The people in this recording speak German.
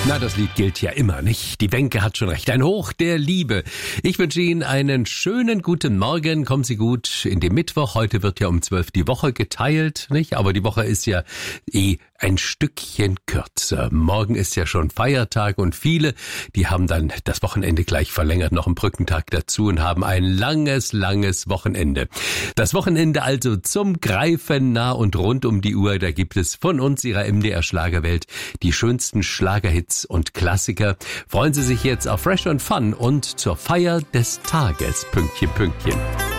Na, das Lied gilt ja immer, nicht? Die Wenke hat schon recht. Ein Hoch der Liebe. Ich wünsche Ihnen einen schönen guten Morgen. Kommen Sie gut in den Mittwoch. Heute wird ja um 12 die Woche geteilt, nicht? Aber die Woche ist ja ein Stückchen kürzer. Morgen ist ja schon Feiertag und viele, die haben dann das Wochenende gleich verlängert, noch einen Brückentag dazu und haben ein langes Wochenende. Das Wochenende also zum Greifen nah und rund um die Uhr. Da gibt es von uns, Ihrer MDR Schlagerwelt, die schönsten Schlagerhits und Klassiker. Freuen Sie sich jetzt auf Fresh und Fun und zur Feier des Tages. Pünktchen.